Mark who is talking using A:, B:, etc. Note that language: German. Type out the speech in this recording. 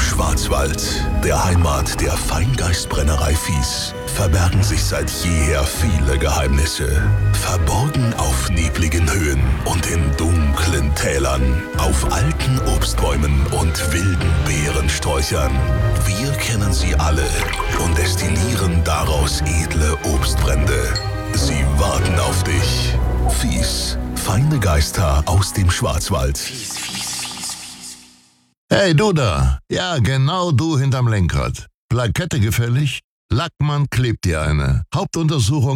A: Schwarzwald, der Heimat der Feingeistbrennerei Fies, verbergen sich seit jeher viele Geheimnisse. Verborgen auf nebligen Höhen und in dunklen Tälern, auf alten Obstbäumen und wilden Beerensträuchern. Wir kennen sie alle und destillieren daraus edle Obstbrände. Sie warten auf dich. Fies, feine Geister aus dem Schwarzwald.
B: Hey, du da. Ja, genau du hinterm Lenkrad. Plakette gefällig? Lackmann klebt dir eine. Hauptuntersuchung